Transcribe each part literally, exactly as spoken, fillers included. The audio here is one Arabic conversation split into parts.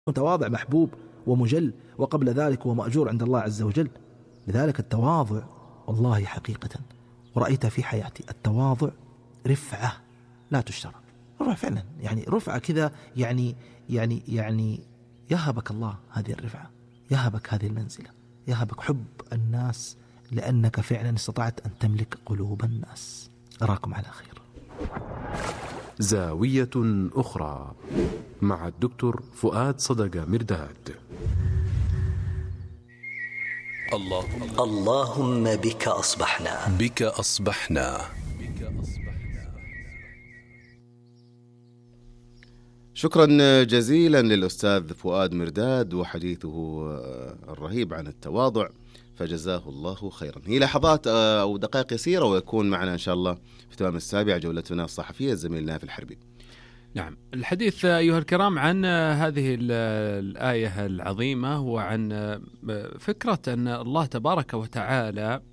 متواضع محبوب ومجل، وقبل ذلك هو مأجور عند الله عز وجل. لذلك التواضع والله حقيقة ورأيتها في حياتي، التواضع رفعة لا تشترى. رفعة فعلا، يعني رفعة كذا، يعني يعني يعني يهبك الله هذه الرفعة، يهبك هذه المنزلة، يهبك حب الناس، لأنك فعلا استطعت أن تملك قلوب الناس. أراكم على خير. زاوية أخرى مع الدكتور فؤاد صدقة مرداد. اللهم اللهم بك أصبحنا بك أصبحنا شكرا جزيلا للأستاذ فؤاد مرداد وحديثه الرهيب عن التواضع، فجزاه الله خيرا. هي لحظات أو دقائق يسيرة ويكون معنا إن شاء الله في تمام السابعة جولتنا الصحفية الزميل نايف الحربي. نعم، الحديث أيها الكرام عن هذه الآية العظيمة وعن فكرة أن الله تبارك وتعالى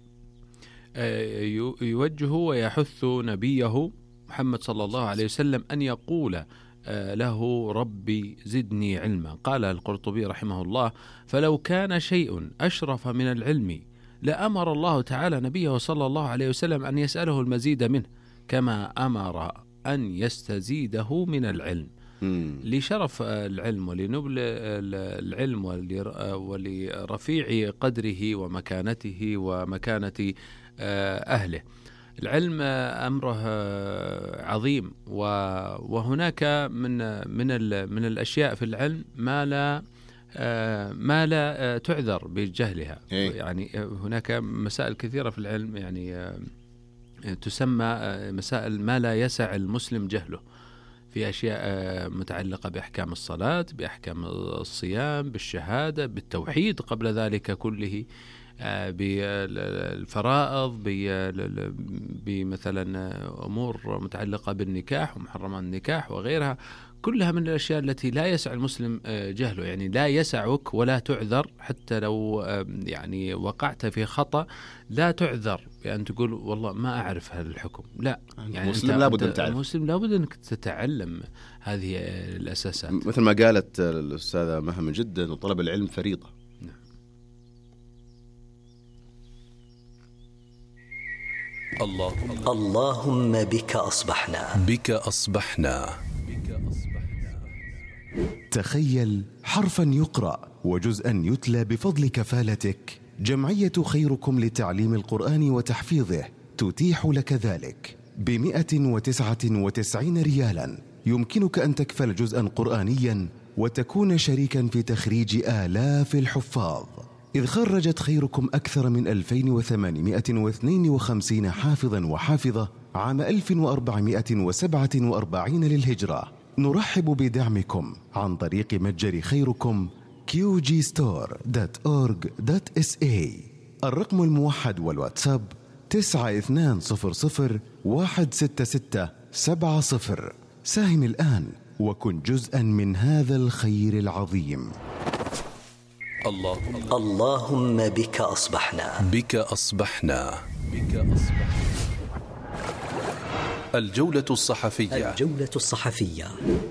يوجه ويحث نبيه محمد صلى الله عليه وسلم أن يقول له ربي زدني علما. قال القرطبي رحمه الله: فلو كان شيء أشرف من العلم لأمر الله تعالى نبيه صلى الله عليه وسلم أن يسأله المزيد منه، كما أمر أن يستزيده من العلم. مم. لشرف العلم ولنبل العلم ولرفيع قدره ومكانته ومكانة أهله. العلم أمره عظيم، وهناك من من من الأشياء في العلم ما لا ما لا تعذر بجهلها. يعني هناك مسائل كثيرة في العلم يعني تسمى مسائل ما لا يسع المسلم جهله، في أشياء متعلقة بأحكام الصلاة، بأحكام الصيام، بالشهادة، بالتوحيد قبل ذلك كله، بالفرائض، بمثلا أمور متعلقة بالنكاح ومحرمات النكاح وغيرها، كلها من الأشياء التي لا يسع المسلم جهله. يعني لا يسعك ولا تعذر، حتى لو يعني وقعت في خطأ لا تعذر بأن تقول والله ما أعرف هذا الحكم. لا، يعني المسلم لابد أن تعرف، المسلم لابد أنك تتعلم هذه الأساسات، مثل ما قالت الأستاذة مهم جدا، وطلب العلم فريضة. اللهم اللهم بك أصبحنا بك أصبحنا تخيل حرفا يقرأ وجزءا يتلى بفضل كفالتك. جمعية خيركم لتعليم القرآن وتحفيظه تتيح لك ذلك بمئة وتسعة وتسعين ريالا. يمكنك أن تكفل جزءا قرآنيا وتكون شريكا في تخريج آلاف الحفاظ، إذ خرجت خيركم أكثر من ألفين وثمانمئة واثنين وخمسين حافظا وحافظة عام ألف وأربعمئة وسبعة وأربعين للهجرة. نرحب بدعمكم عن طريق متجر خيركم كيو جي ستور دوت أورج دوت إس إيه. الرقم الموحد والواتساب تسعة اثنان صفر صفر واحد ستة ستة سبعة صفر. ساهم الآن وكن جزءا من هذا الخير العظيم. اللهم اللهم بك أصبحنا بك أصبحنا بك أصبحنا الجولة الصحفية الجولة الصحفية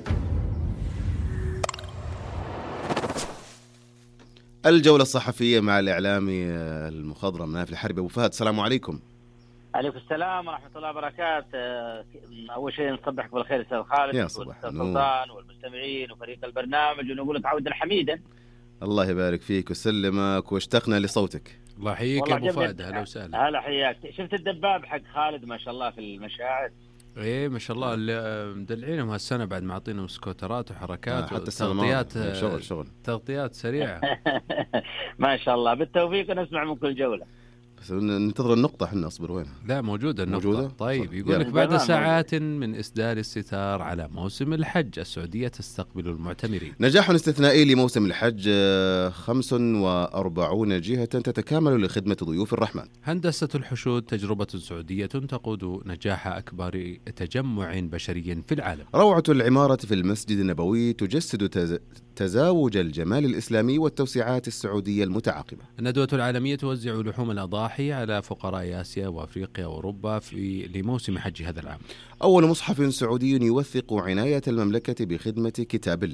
الجولة الصحفية مع الإعلامي المخضرم نايف الحربي. أبو فهد، السلام عليكم. عليكم السلام ورحمة الله وبركاته. أول شيء نصبحك بالخير أستاذ خالد والأستاذ سلطان والمستمعين وفريق البرنامج، ونقول لك عودا حميدا. الله يبارك فيك وسلمك، واشتقنا لصوتك. الله يحييك يا أبو فهد. هلا وسهلا. هلا حياك. شفت الدباب حق خالد ما شاء الله في المشاهد؟ ايه ما شاء الله، اللي مدلعينهم هالسنه بعد ما عطينهم سكوترات وحركات آه وتغطيات، شغل شغل تغطيات سريعه. ما شاء الله، بالتوفيق ونسمع من كل جوله. بس ننتظر النقطة، احنا اصبر وين؟ لا موجودة النقطة. موجودة؟ طيب يقول لك بعد ساعات من إسدال الستار على موسم الحج السعودية تستقبل المعتمرين. نجاح استثنائي لموسم الحج، خمس وأربعون جهة تتكامل لخدمة ضيوف الرحمن. هندسة الحشود تجربة سعودية تقود نجاح أكبر تجمع بشري في العالم. روعة العمارة في المسجد النبوي تجسد تز... تزاوج الجمال الإسلامي والتوسعات السعودية المتعاقبة. الندوة العالمية توزع لحوم الأضاحي على فقراء آسيا وأفريقيا وأوروبا في لموسم حج هذا العام. أول مصحف سعودي يوثق عناية المملكة بخدمة كتاب الله.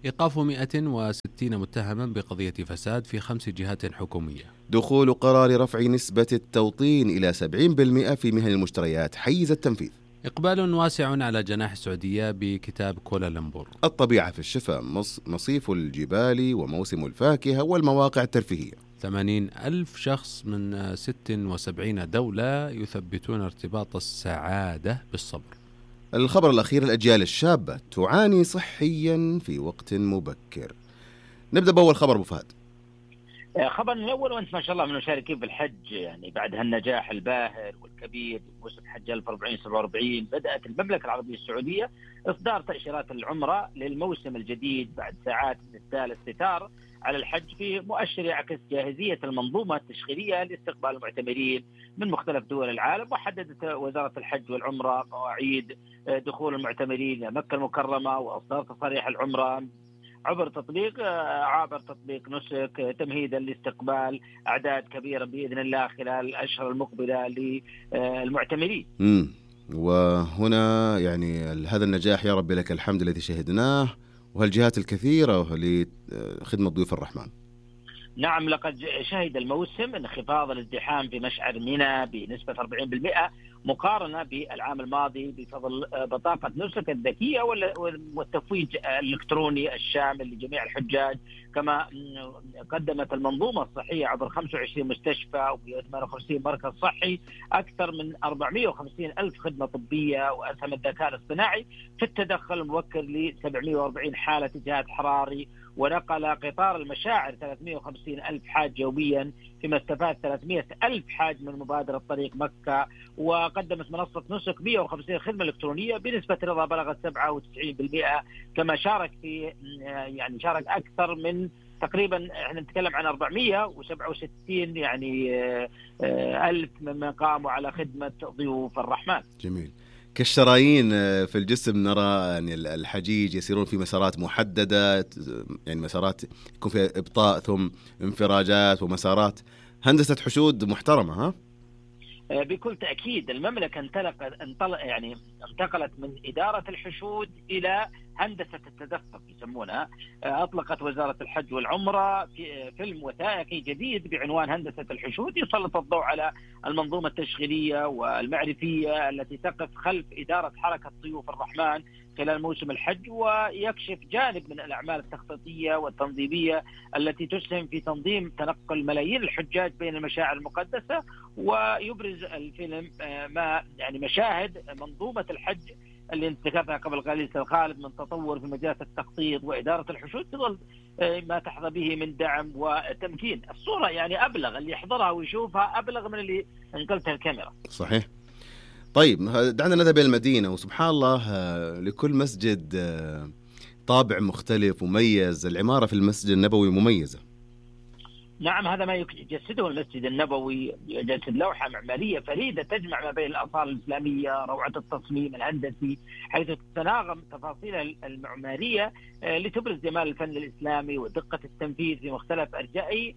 إيقاف مئة وستين متهما بقضية فساد في خمس جهات حكومية. دخول قرار رفع نسبة التوطين إلى سبعين بالمئة في مهن المشتريات حيز التنفيذ. إقبال واسع على جناح السعودية بكتاب كوالالمبور. الطبيعة في الشفاء، مصيف الجبال وموسم الفاكهة والمواقع الترفيهية. ثمانين ألف شخص من ست وسبعين دولة يثبتون ارتباط السعادة بالصبر. الخبر الأخير، الأجيال الشابة تعاني صحيا في وقت مبكر. نبدأ بأول خبر أبو فهد. خبر الأول، وأنت ما شاء الله من المشاركين في الحج يعني بعد هالنجاح الباهر والكبير موسم حج ألف وأربعمائة وسبعة وأربعين، بدأت المملكة العربية السعودية إصدار تأشيرات العمرة للموسم الجديد بعد ساعات من استال الستار على الحج، في مؤشر يعكس جاهزية المنظومة التشغيلية لاستقبال المعتمرين من مختلف دول العالم. وحددت وزارة الحج والعمرة مواعيد دخول المعتمرين إلى مكة المكرمة وإصدار تصاريح العمرة عبر تطبيق عبر تطبيق نسك، تمهيدا لاستقبال أعداد كبيرة بإذن الله خلال الأشهر المقبلة للمعتمرين. امم وهنا يعني هذا النجاح يا رب لك الحمد الذي شهدناه، وهالجهات الكثيرة لخدمة ضيوف الرحمن. نعم، لقد شهد الموسم انخفاض الازدحام في مشعر منى بنسبة أربعين بالمئة مقارنة بالعام الماضي بفضل بطاقة نسك الذكية والتفويج الإلكتروني الشامل لجميع الحجاج. كما قدمت المنظومة الصحية عبر خمسة وعشرين مستشفى وثمانية وخمسين مركز صحي أكثر من أربعمائة وخمسين ألف خدمة طبية، وأسهم الذكاء الاصطناعي في التدخل المبكر ل سبعمائة وأربعين حالة إجهاد حراري، ونقل قطار المشاعر ثلاثمائة وخمسين ألف حاج يوميا، فيما استفاد ثلاثمائة ألف حاج من مبادرة طريق مكة. وقدمت منصة نسك مائة وخمسين خدمة إلكترونية بنسبة رضا بلغت سبعة وتسعين بالمئة. كما شارك في يعني شارك أكثر من تقريبا احنا نتكلم عن أربعمائة وسبعة وستين يعني ألف ممن قاموا على خدمة ضيوف الرحمن. جميل. كالشرايين في الجسم نرى يعني الحجيج يسيرون في مسارات محددة، يعني مسارات يكون فيها إبطاء ثم انفراجات ومسارات، هندسة حشود محترمة. ها بكل تأكيد المملكة انطلقت انطلق يعني انتقلت من إدارة الحشود إلى هندسة التدفق يسمونها. أطلقت وزارة الحج والعمرة في فيلم وثائقي جديد بعنوان هندسة الحشود، يسلط الضوء على المنظومة التشغيلية والمعرفية التي تقف خلف إدارة حركة ضيوف الرحمن خلال موسم الحج، ويكشف جانب من الأعمال التخطيطية والتنظيمية التي تسهم في تنظيم تنقل ملايين الحجاج بين المشاعر المقدسة. ويبرز الفيلم ما يعني مشاهد منظومة الحج اللي ذكرتها قبل قليل استاذ خالد من تطور في مجال التخطيط وإدارة الحشود بظل ما تحظى به من دعم وتمكين. الصورة يعني أبلغ، اللي يحضرها ويشوفها أبلغ من اللي انقلتها الكاميرا. صحيح. طيب دعنا نذهب إلى المدينة، وسبحان الله لكل مسجد طابع مختلف مميز. العمارة في المسجد النبوي مميزة. نعم، هذا ما يجسده المسجد النبوي، يجسد لوحة معمارية فريدة تجمع ما بين الآثار الإسلامية، روعة التصميم الهندسي، حيث تتناغم تفاصيل المعمارية لتبرز جمال الفن الإسلامي ودقة التنفيذ في مختلف أرجائه.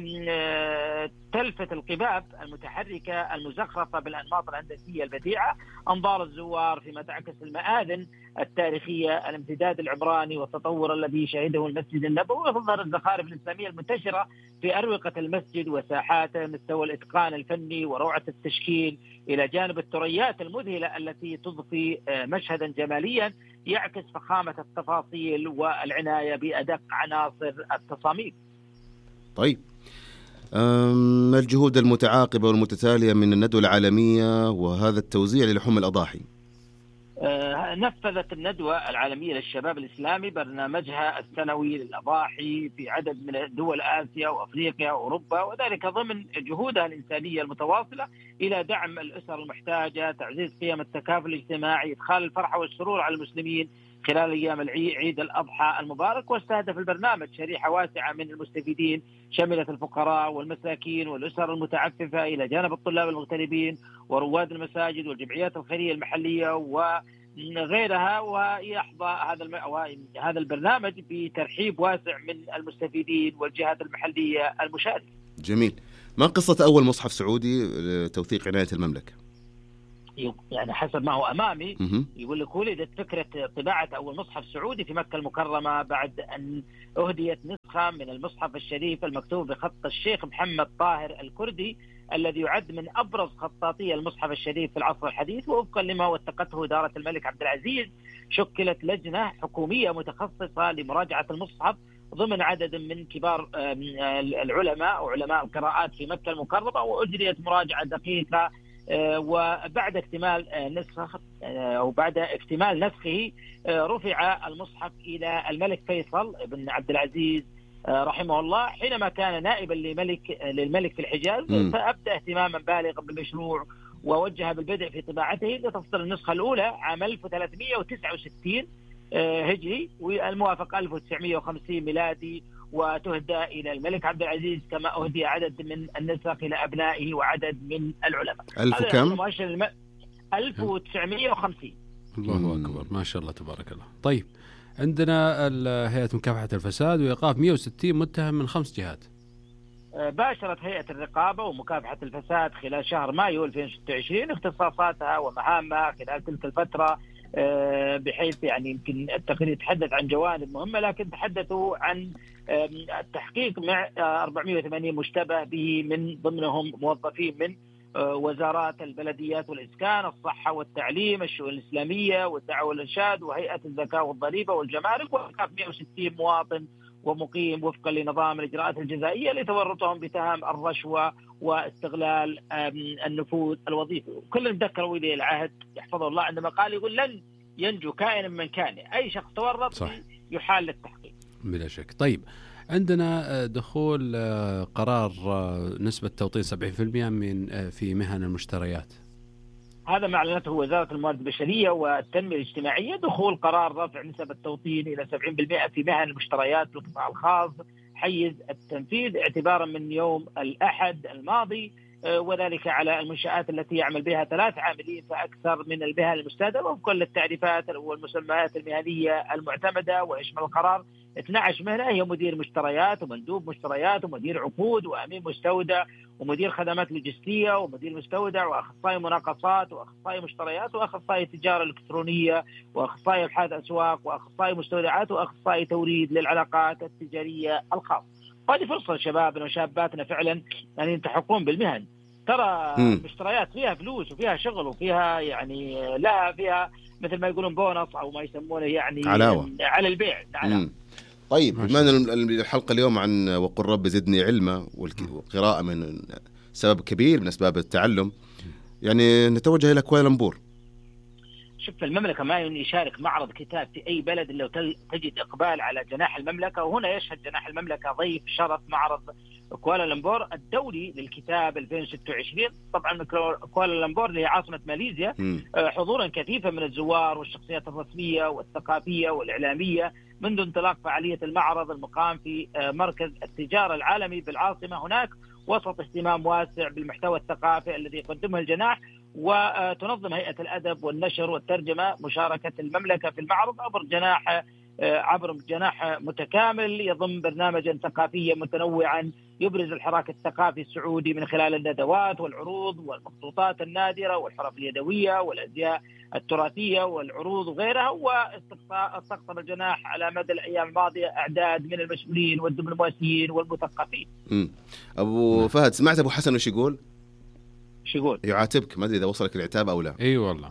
تلفت القباب المتحركة المزخرفة بالأنماط الهندسية البديعة أنظار الزوار، فيما تعكس المآذن التاريخية الامتداد العمراني والتطور الذي شهده المسجد النبوي. وتظهر الزخارف الإسلامية المنتشرة في أروقة المسجد وساحاته، مستوى الإتقان الفني وروعة التشكيل، إلى جانب الثريات المذهلة التي تضفي مشهدا جماليا يعكس فخامة التفاصيل والعناية بأدق عناصر التصاميم. طيب، ما الجهود المتعاقبة والمتتالية من الندوة العالمية وهذا التوزيع للحوم الأضاحي؟ نفذت الندوة العالمية للشباب الإسلامي برنامجها السنوي للأضاحي في عدد من دول آسيا وأفريقيا وأوروبا، وذلك ضمن جهودها الإنسانية المتواصلة إلى دعم الأسر المحتاجة، تعزيز قيم التكافل الاجتماعي، إدخال الفرحة والسرور على المسلمين خلال أيام عيد الأضحى المبارك. واستهدف البرنامج شريحة واسعة من المستفيدين شملت الفقراء والمساكين والأسر المتعففة، إلى جانب الطلاب المغتربين ورواد المساجد والجمعيات الخيرية المحلية وغيرها. ويحظى هذا هذا البرنامج بترحيب واسع من المستفيدين والجهات المحلية المشاركة. جميل. ما قصة أول مصحف سعودي لتوثيق عناية المملكة؟ يعني حسب ما هو أمامي مهم. يقول لك ولدت فكرة طباعة أول مصحف سعودي في مكة المكرمة بعد أن أهديت نسخة من المصحف الشريف المكتوب بخط الشيخ محمد طاهر الكردي الذي يعد من أبرز خطاطي المصحف الشريف في العصر الحديث. ووفقا لما وثقته إدارة الملك عبد العزيز شكلت لجنة حكومية متخصصة لمراجعة المصحف ضمن عدد من كبار العلماء وعلماء القراءات في مكة المكرمة، وأجريت مراجعة دقيقة. وبعد اكتمال نسخه او بعد اكتمال نسخه رفع المصحف الى الملك فيصل بن عبد العزيز رحمه الله حينما كان نائبا لملك للملك في الحجاز، فابدى اهتماما بالغا بالمشروع ووجه بالبدء في طباعته لتصدر النسخه الاولى عام ألف وثلاثمئة وتسعة وستين هجري والموافق ألف وتسعمئة وخمسين ميلادي، وتهدى إلى الملك عبد العزيز كما أهدي عدد من النسخ إلى أبنائه وعدد من العلماء. ألف كم؟ الم... ألف وتسعمئة وخمسين. الله أكبر، ما شاء الله تبارك الله. طيب عندنا هيئة مكافحة الفساد وإيقاف مئة وستين متهم من خمس جهات. باشرت هيئة الرقابة ومكافحة الفساد خلال شهر مايو ألفين وستة وعشرين اختصاصاتها ومهامها خلال تلك الفترة، بحيث يعني يمكن التقرير يتحدث عن جوانب مهمة، لكن تحدثوا عن التحقيق مع أربعمئة وثمانين مشتبه به من ضمنهم موظفين من وزارات البلديات والإسكان، الصحة والتعليم، الشؤون الإسلامية والدعوة والإرشاد، وهيئة الزكاة والضريبة والجمارك، وإيقاف مئة وستين مواطن ومقيم وفقا لنظام الإجراءات الجزائية لتورطهم بتهم الرشوة واستغلال النفوذ الوظيفي. كل ذكر ولي العهد يحفظه الله عندما قال يقول لن ينجو كائن من كان، أي شخص تورط صح. يحال للتحقيق بلا شك. طيب عندنا دخول قرار نسبة توطين سبعين بالمئة من في مهن المشتريات، هذا ما أعلنته وزارة الموارد البشرية والتنمية الاجتماعية، دخول قرار رفع نسبة التوطين إلى سبعين بالمئة في مهن المشتريات في القطاع الخاص حيز التنفيذ اعتبارا من يوم الأحد الماضي، وذلك على المنشآت التي يعمل بها ثلاث عاملين فأكثر من المهن المستهدفة وفقا للتعريفات والمسميات المهنية المعتمدة. ويشمل القرار اثنتي عشرة مهنة هي مدير مشتريات ومندوب مشتريات ومدير عقود وأمين مستودع ومدير خدمات لوجستية ومدير مستودع وأخصائي مناقصات وأخصائي مشتريات وأخصائي تجارة إلكترونية وأخصائي أبحاث أسواق وأخصائي مستودعات وأخصائي توريد للعلاقات التجارية الخاصة. هذه فرصة لشبابنا وشاباتنا فعلا يعني يلتحقون بالمهن. ترى المشتريات فيها فلوس وفيها شغل وفيها يعني لها فيها مثل ما يقولون بونص أو ما يسمونه يعني علاوة على البيع. نعم. طيب بما أن الحلقة اليوم عن وقل رب زدني علما والقراءة من سبب كبير من أسباب التعلم، يعني نتوجه إلى كوالالمبور. شوف المملكة ما يشارك معرض كتاب في أي بلد إلا تجد إقبال على جناح المملكة، وهنا يشهد جناح المملكة ضيف شرف معرض كوالالمبور الدولي للكتاب ألفين وستة وعشرين. طبعا كوالالمبور هي عاصمة ماليزيا، حضورا كثيفا من الزوار والشخصيات الرسمية والثقافية والإعلامية منذ انطلاق فعالية المعرض المقام في مركز التجارة العالمي بالعاصمة هناك، وسط اهتمام واسع بالمحتوى الثقافي الذي يقدمه الجناح. وتنظم هيئة الأدب والنشر والترجمة مشاركة المملكة في المعرض عبر جناح عبر جناح متكامل يضم برنامجا ثقافيا متنوعا يبرز الحراك الثقافي السعودي من خلال الندوات والعروض والمخطوطات النادرة والحرف اليدوية والأزياء التراثية والعروض وغيرها. واستقطب الجناح على مدى الأيام الماضية أعداد من المسؤولين والدبلوماسيين والمثقفين. أبو فهد، سمعت أبو حسن وش يقول؟ شو يقول؟ يعاتبك، ما أدري إذا وصلك العتاب أو لا. أي أيوة والله.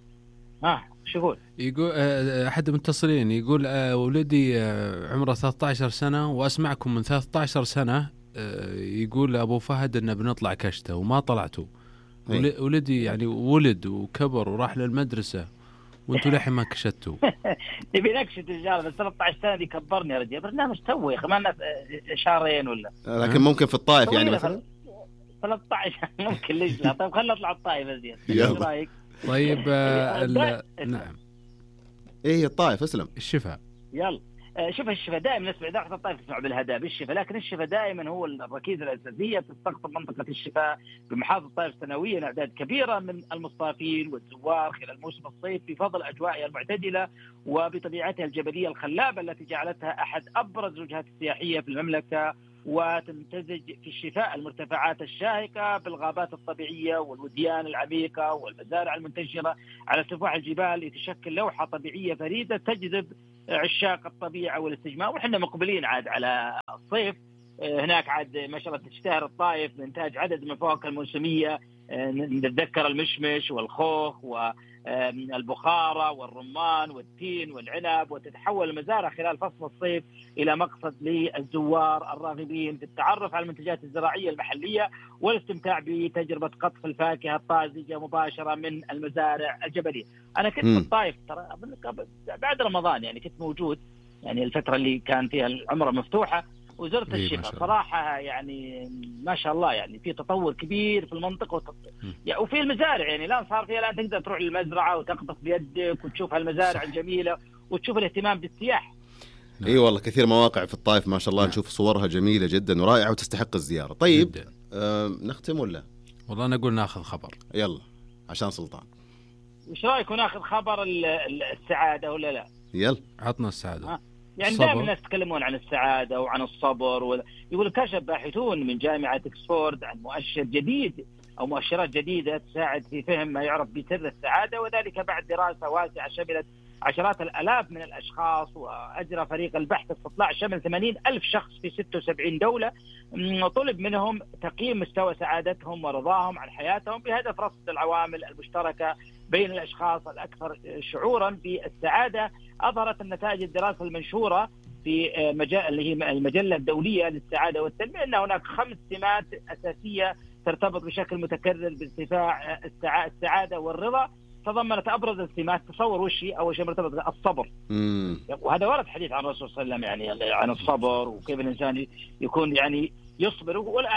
ها شو يقول؟ يقول أحد المتصلين يقول ولدي عمره ثلاثة عشر سنة وأسمعكم من ثلاثة عشر سنة يقول أبو فهد إنه بنطلع كشته وما طلعتوا. ولدي يعني ولد وكبر وراح للمدرسة وانتوا لحين ما كشتوا. نبي نكشت الرجال بس ثلاثة عشر سنة دي كبرني يا رجال. برنامج سوي كمان شهرين ولا. لكن ممكن في الطائف يعني مثلا. ثلاثة عشر ممكن ليش لا. طيب خلنا نطلع الطائف أزين. إيش رأيك؟ طيب نعم. ايه الطائف اسلم الشفاء. يلا شوف الشفاء دائما نسمع إذاعة الطائف تسمع بالهداء بالشفاء، لكن الشفاء دائما هو الركيزة الأساسية. تستقطب منطقة الشفاء بمحافظة الطائف سنويا أعداد كبيرة من المصطافين والزوار خلال موسم الصيف بفضل أجوائها المعتدلة وبطبيعتها الجبلية الخلابة التي جعلتها أحد أبرز الوجهات السياحية في المملكة. وتمتزج في الشفاء المرتفعات الشاهقة بالغابات الطبيعية والوديان العميقة والمزارع المنتشرة على سفوح الجبال، لتشكل لوحة طبيعية فريدة تجذب عشاق الطبيعة والاستجمام. وحنا مقبلين عاد على الصيف، هناك عاد ما شاء الله تشتهر الطائف بإنتاج عدد من الفواكه الموسمية، نتذكر المشمش والخوخ والبخارة والرمان والتين والعنب، وتتحول المزارع خلال فصل الصيف إلى مقصد للزوار الراغبين في التعرف على المنتجات الزراعية المحلية والاستمتاع بتجربة قطف الفاكهة الطازجة مباشرة من المزارع الجبلية. أنا كنت في الطائف ترى بعد رمضان، يعني كنت موجود يعني الفترة اللي كان فيها العمرة مفتوحة، وزرت الشفا صراحة يعني ما شاء الله، يعني في تطور كبير في المنطقة وتط... يعني وفي المزارع، يعني الآن صار فيها الآن تقدر تروح للمزرعة وتقطف بيدك وتشوف هالمزارع صح. الجميلة، وتشوف الاهتمام بالسياحة. اي أيوة والله كثير مواقع في الطائف ما شاء الله نشوف صورها جميلة جدا ورائعة وتستحق الزيارة. طيب آه نختم ولا؟ والله أنا أقول ناخذ خبر. يلا عشان سلطان. وش رأيكم ناخذ خبر السعادة ولا لا؟ يلا عطنا السعادة. آه. يعني دائما الناس يتكلمون عن السعادة وعن الصبر و... يقول كشف باحثون من جامعة إكسفورد عن مؤشر جديد أو مؤشرات جديدة تساعد في فهم ما يعرف بسر السعادة، وذلك بعد دراسة واسعة شملت عشرات الآلاف من الأشخاص، وأجرى فريق البحث استطلاع شمل ثمانين ألف شخص في ستة وسبعين دولة، وطلب منهم تقييم مستوى سعادتهم ورضاهم عن حياتهم بهدف رصد العوامل المشتركة بين الأشخاص الأكثر شعورا بالسعادة. أظهرت النتائج الدراسة المنشورة في مجال اللي هي المجلة الدولية للسعادة والتنمية أن هناك خمس سمات أساسية ترتبط بشكل متكرر بارتفاع السعادة والرضا. تضمنت أبرز السمات، تصور وشي أول شيء مرتبط الصبر، مم. وهذا ورد حديث عن الرسول صلى الله عليه وسلم يعني عن الصبر وكيف الإنسان يكون يعني يصبر،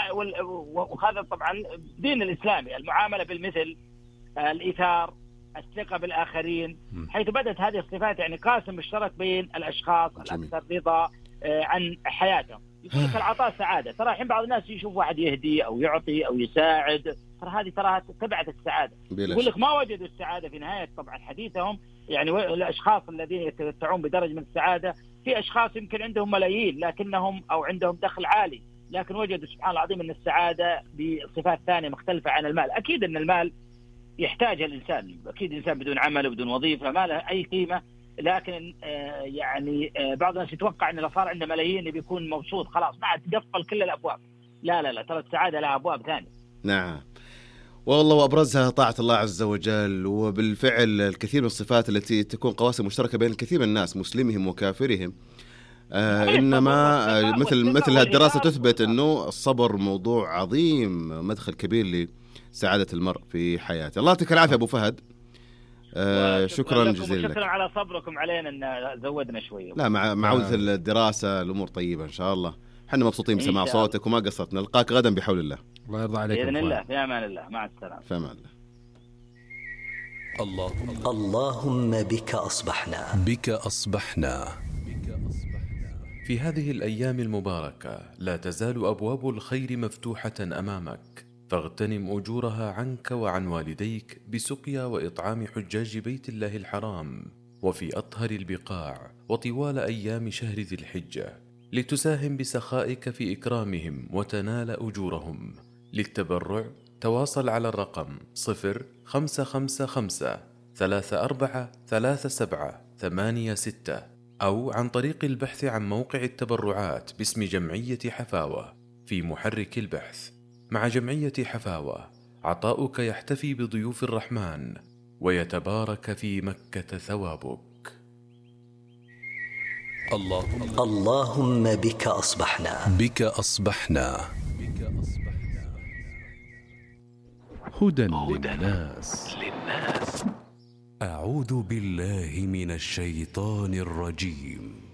وهذا طبعا دين الإسلامي، المعاملة بالمثل، الإيثار، الثقة بالآخرين، حيث بدأت هذه الصفات يعني قاسم مشترك بين الأشخاص الأكثر رضا عن حياتهم. يقول لك العطاء سعادة، ترى الحين بعض الناس يشوف واحد يهدي أو يعطي أو يساعد، ترى هذه تراها تبعت السعادة. يقول لك ما وجدوا السعادة في نهاية طبعا حديثهم، يعني الأشخاص الذين يتمتعون بدرجة من السعادة، في أشخاص يمكن عندهم ملايين لكنهم أو عندهم دخل عالي، لكن وجدوا سبحان الله العظيم أن السعادة بصفات ثانية مختلفة عن المال. أكيد أن المال يحتاج الإنسان، أكيد الإنسان بدون عمل وبدون وظيفة ما له أي قيمة، لكن آه يعني آه بعض الناس يتوقع أن لو صار عنده ملايين بيكون مبسوط خلاص ما عاد تقفل كل الأبواب. لا لا لا، ترى السعادة لها أبواب ثانية. نعم والله، وأبرزها طاعة الله عز وجل، وبالفعل الكثير من الصفات التي تكون قواسم مشتركة بين الكثير من الناس مسلمهم وكافرهم. آه إنما آه مثل مثل هالدراسة تثبت أنه الصبر موضوع عظيم، مدخل كبير لسعادة المرء في حياته. الله يعطيك العافية أبو فهد. آه شكرا جزيلا لك. شكرا على صبركم علينا أن زودنا شوي. لا مع معودة الدراسة الأمور طيبة إن شاء الله. احنا مبسوطين بسماع صوتك وما قصرت. نلقاك غدا بحول الله. الله يرضى عليك بإذن الله. في أمان الله. مع السلامة. في أمان الله. الله اللهم بك أصبحنا بك أصبحنا في هذه الأيام المباركة لا تزال أبواب الخير مفتوحة أمامك، فاغتنم أجورها عنك وعن والديك بسقيا وإطعام حجاج بيت الله الحرام وفي أطهر البقاع وطوال أيام شهر ذي الحجة، لتساهم بسخائك في إكرامهم وتنال أجورهم. للتبرع تواصل على الرقم صفر خمسة خمسة خمسة ثلاثة أربعة ثلاثة سبعة ثمانية ستة، أو عن طريق البحث عن موقع التبرعات باسم جمعية حفاوة في محرك البحث. مع جمعية حفاوة عطاؤك يحتفي بضيوف الرحمن ويتبارك في مكة ثوابك. اللهم اللهم بك أصبحنا بك أصبحنا هدى للناس. أعوذ بالله من الشيطان الرجيم.